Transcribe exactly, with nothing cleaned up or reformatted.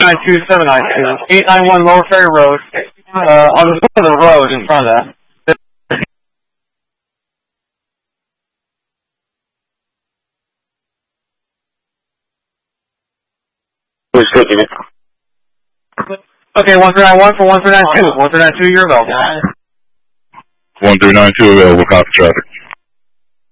nine two seven nine two. eight nine one Lower Ferry Road. Uh, on the side of the road in front of that. Who's taking it? Okay, one three nine one for one three nine two. one three nine two, you're available. one three nine two available, copy traffic.